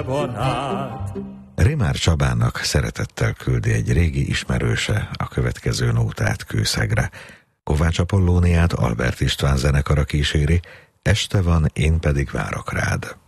barát. Rimár Csabának szeretettel küldi egy régi ismerőse a következő nótát Kőszegre. Kovács Apollóniát Albert István zenekara kíséri, Este van, én pedig várok rád.